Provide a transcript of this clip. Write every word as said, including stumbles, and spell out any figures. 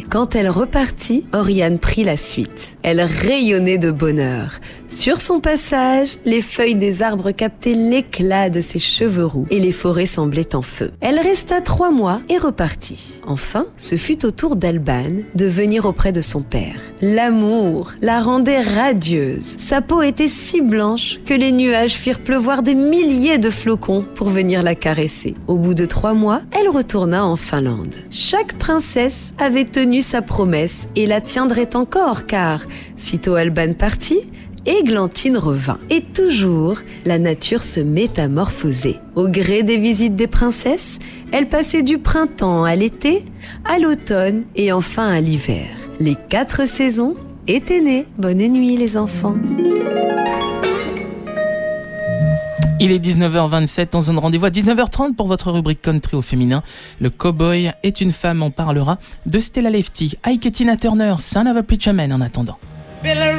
Quand elle repartit, Oriane prit la suite. Elle rayonnait de bonheur. Sur son passage, les feuilles des arbres captaient l'éclat de ses cheveux roux et les forêts semblaient en feu. Elle resta trois mois et repartit. Enfin, ce fut au tour d'Alban de venir auprès de son père. L'amour la rendait radieuse. Sa peau était si blanche que les nuages firent pleuvoir des milliers de flocons pour venir la caresser. Au bout de trois mois, elle retourna en Finlande. Chaque princesse avait tenu sa promesse et la tiendrait encore car, sitôt Alban partit, Églantine revint. Et toujours, la nature se métamorphosait. Au gré des visites des princesses, elle passait du printemps à l'été, à l'automne et enfin à l'hiver. Les quatre saisons étaient nées. Bonne nuit les enfants. Il est dix-neuf heures vingt-sept en zone rendez-vous à dix-neuf heures trente pour votre rubrique country au féminin. Le cowboy est une femme, on parlera de Stella Lefty, Ike et Tina Turner, Son of a Preacher Man en attendant.